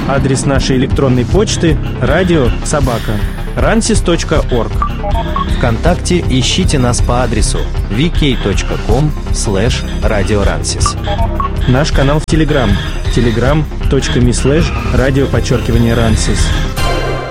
Адрес нашей электронной почты radio@ransis.org. ВКонтакте ищите нас по адресу vk.com/radioransis. Наш канал в Telegram telegram.me/radio_ransis.